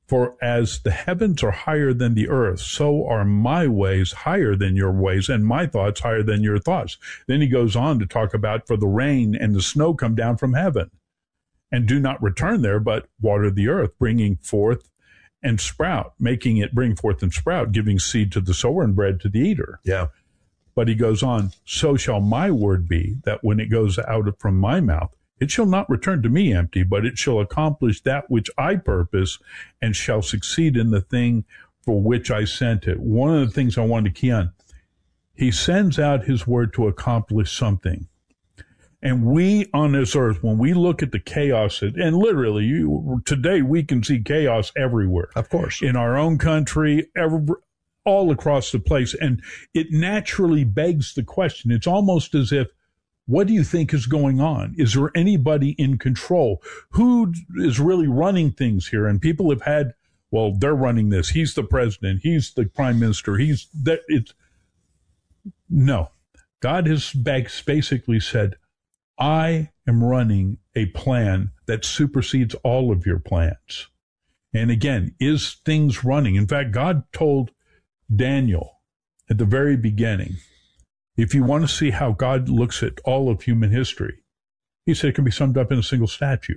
For as the heavens are higher than the earth, so are my ways higher than your ways, and my thoughts higher than your thoughts. Then he goes on to talk about, for the rain and the snow come down from heaven, and do not return there, but water the earth, bringing forth and sprout, making it bring forth and sprout, giving seed to the sower and bread to the eater. Yeah. But he goes on, so shall my word be, that when it goes out from my mouth, it shall not return to me empty, but it shall accomplish that which I purpose, and shall succeed in the thing for which I sent it. One of the things I wanted to key on, he sends out his word to accomplish something. And we on this earth, when we look at the chaos, and literally today we can see chaos everywhere. Of course. In our own country, all across the place. And it naturally begs the question. It's almost as if, what do you think is going on? Is there anybody in control? Who is really running things here? And people have had, well, they're running this. He's the president. He's the prime minister. He's that. No. God has basically said, I am running a plan that supersedes all of your plans. And again, is things running? In fact, God told Daniel at the very beginning, if you want to see how God looks at all of human history, he said it can be summed up in a single statue.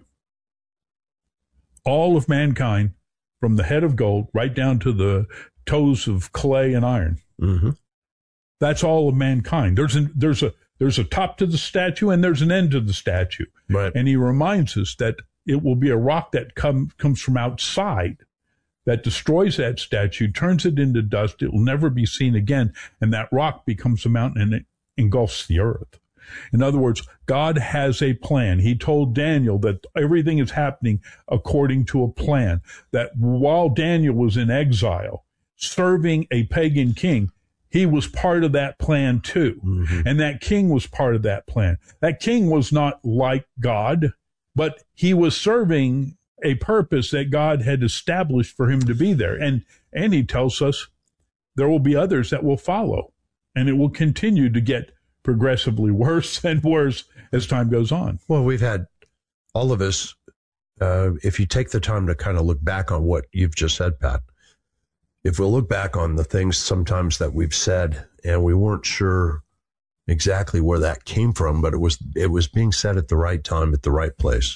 All of mankind, from the head of gold right down to the toes of clay and iron. Mm-hmm. That's all of mankind. There's a top to the statue and there's an end to the statue. Right. And he reminds us that it will be a rock that comes from outside that destroys that statue, turns it into dust. It will never be seen again. And that rock becomes a mountain and it engulfs the earth. In other words, God has a plan. He told Daniel that everything is happening according to a plan, that while Daniel was in exile, serving a pagan king, he was part of that plan too. Mm-hmm. And that king was part of that plan. That king was not like God, but he was serving a purpose that God had established for him to be there. And he tells us there will be others that will follow, and it will continue to get progressively worse and worse as time goes on. Well, we've had all of us, if you take the time to kind of look back on what you've just said, Pat, if we'll look back on the things sometimes that we've said and we weren't sure exactly where that came from, but it was being said at the right time, at the right place.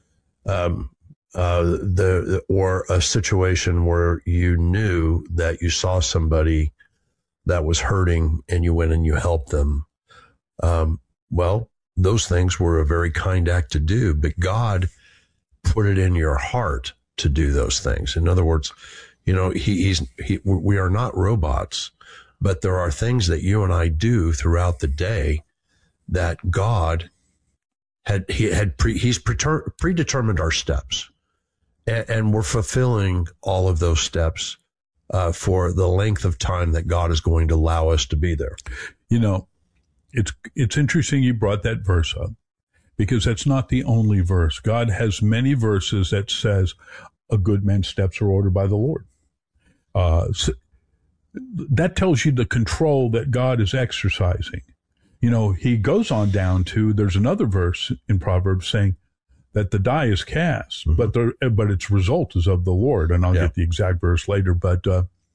Or a situation where you knew that you saw somebody that was hurting and you went and you helped them. Well, those things were a very kind act to do, but God put it in your heart to do those things. In other words, you know, we are not robots, but there are things that you and I do throughout the day that God he's predetermined our steps, and we're fulfilling all of those steps for the length of time that God is going to allow us to be there. You know, it's interesting you brought that verse up, because that's not the only verse. God has many verses that says a good man's steps are ordered by the Lord. So that tells you the control that God is exercising. You know, he goes on down to, there's another verse in Proverbs saying that the die is cast, mm-hmm. but its result is of the Lord. And I'll get the exact verse later. But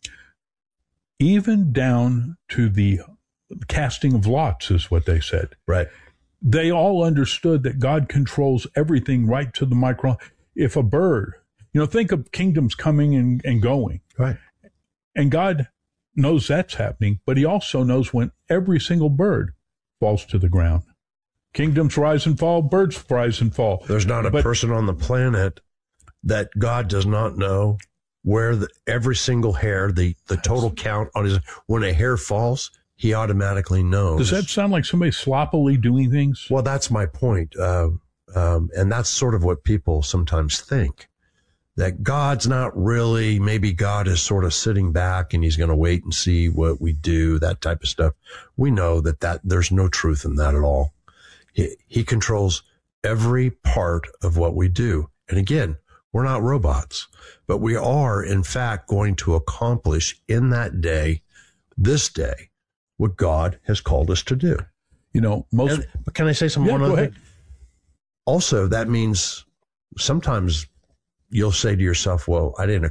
even down to the casting of lots is what they said. Right. They all understood that God controls everything right to the micron. If a bird, you know, think of kingdoms coming and going. Right. And God knows that's happening, but he also knows when every single bird falls to the ground. Kingdoms rise and fall, birds rise and fall. There's not a person on the planet that God does not know where every single hair, the total count on when a hair falls, he automatically knows. Does that sound like somebody sloppily doing things? Well, that's my point. And that's sort of what people sometimes think, that God's not really, maybe God is sort of sitting back and he's going to wait and see what we do, that type of stuff. We know that there's no truth in that at all. He controls every part of what we do. And again, we're not robots, but we are in fact going to accomplish in that day, this day, what God has called us to do. You know, but can I say something? Go ahead. Also, that means sometimes you'll say to yourself, well, I didn't